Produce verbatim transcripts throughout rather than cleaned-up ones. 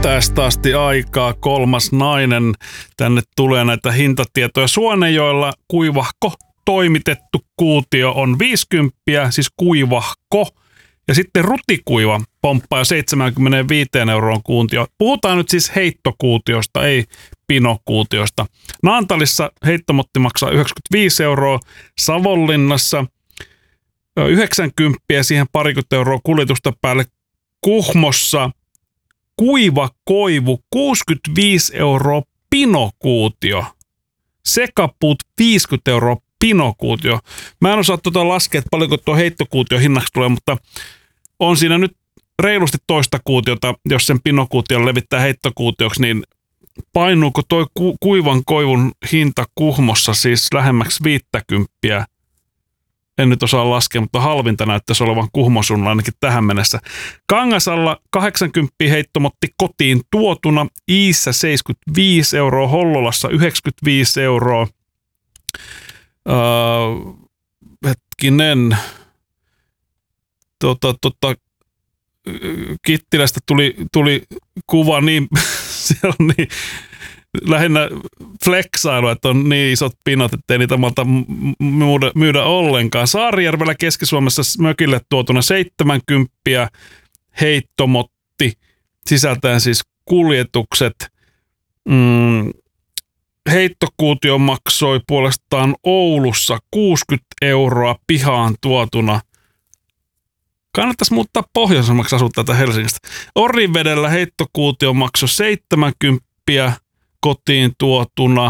Tästä asti aikaa kolmas nainen. Tänne tulee näitä hintatietoja. Suonejoella kuivahko toimitettu kuutio on viisikymmentä, siis kuivahko. Ja sitten rutikuiva pomppaa jo seitsemänkymmentäviisi euroon kuutio. Puhutaan nyt siis heittokuutiosta, ei pinokuutiosta. Naantalissa heittomotti maksaa yhdeksänkymmentäviisi euroa, Savonlinnassa yhdeksänkymmentä ja siihen parikymmentä euroa kuljetusta päälle. Kuhmossa kuiva koivu kuusikymmentäviisi euroa pinokuutio. Sekapuut viisikymmentä euroa pinokuutio. Mä en osaa tuota laskea, että paljonko tuo heittokuutio hinnaksi tulee, mutta on siinä nyt reilusti toista kuutiota, jos sen pinokuution levittää heittokuutioksi, niin painuuko toi ku- kuivan koivun hinta Kuhmossa siis lähemmäksi viittäkymppiä? En nyt osaa laskea, mutta halvinta näyttäisi olevan Kuhmon suunnalla ainakin tähän mennessä. Kangasalla kahdeksankymmentä heittomotti kotiin tuotuna, Iissä seitsemänkymmentäviisi euroa, Hollolassa yhdeksänkymmentäviisi euroa. Öö, hetkinen, tota, tota, Kittilästä tuli, tuli kuva niin, siellä on niin, lähinnä flexailu, että on niin isot pinot, ettei niitä malta myydä, myydä ollenkaan. Saarijärvellä Keski-Suomessa mökille tuotuna seitsemänkymmentä heittomotti, sisältäen siis kuljetukset. Mm, heittokuutio maksoi puolestaan Oulussa kuusikymmentä euroa pihaan tuotuna. Kannattaisi muuttaa pohjoisemmaksi asua tätä Helsingistä. Orivedellä heittokuutio maksoi seitsemänkymmentä kotiin tuotuna,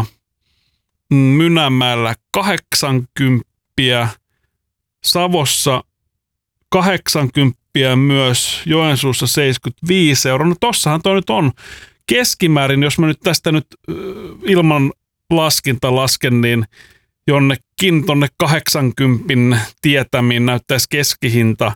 Mynämäellä kahdeksankymmentä, Savossa kahdeksankymmentä myös, Joensuussa seitsemänkymmentäviisi euroa. No tossahan toi nyt on keskimäärin, jos mä nyt tästä nyt ilman laskinta lasken, niin jonnekin tonne kahdeksankymmentä tietämiin näyttäisi keskihinta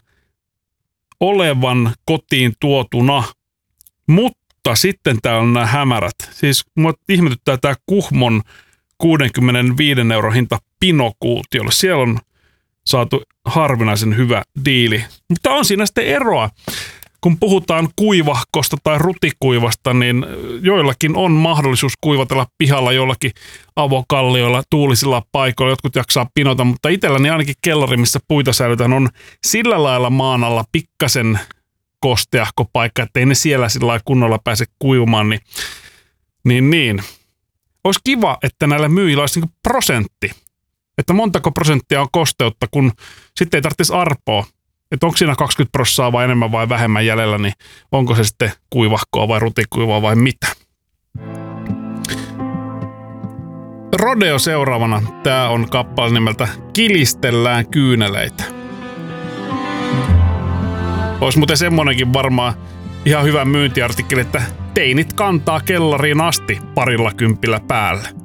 olevan kotiin tuotuna, mutta Mutta sitten täällä on nämä hämärät. Siis mua ihmetyttää tämä Kuhmon kuusikymmentäviisi euron hinta pinokuutiolle. Siellä on saatu harvinaisen hyvä diili. Mutta on siinä sitten eroa. Kun puhutaan kuivahkosta tai rutikuivasta, niin joillakin on mahdollisuus kuivatella pihalla jollakin avokallioilla, tuulisilla paikoilla. Jotkut jaksaa pinota, mutta itselläni ainakin kellari, missä puita säilytään, on sillä lailla maan alla pikkasen kosteahko paikka, ettei ne siellä sillä lailla kunnolla pääse kuivumaan, niin, niin, niin. Olisi kiva, että näillä myyjillä olisi niin prosentti, että montako prosenttia on kosteutta, kun sitten ei tarvitsisi arpoa, että onko siinä kaksikymmentä prosenttia vai enemmän vai vähemmän jäljellä, niin onko se sitten kuivahkoa vai rutikuivaa vai mitä. Rodeo seuraavana. Tää on kappale nimeltä Kilistellään kyyneleitä. Olisi muuten semmonenkin varmaan ihan hyvä myyntiartikkeli, että teinit kantaa kellariin asti parilla kympillä päällä.